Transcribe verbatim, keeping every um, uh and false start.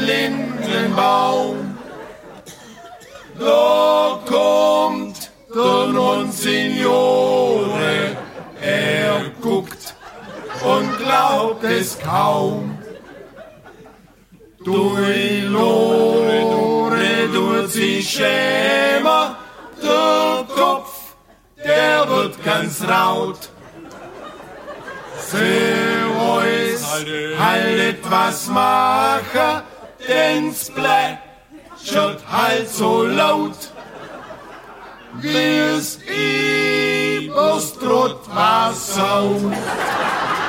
Lindenbaum. Da kommt der Monsignore, er guckt und glaubt es kaum. Dui Lore, tut sich schämer, der Kopf, der wird ganz raut. Servus, halt etwas machen, den's plätschert halt so laut. Wie's übers Trottwasser.